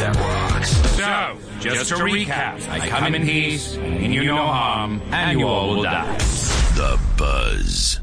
that rocks. So, just to recap, I come in peace, and you no harm, and you all will die. The Buzz.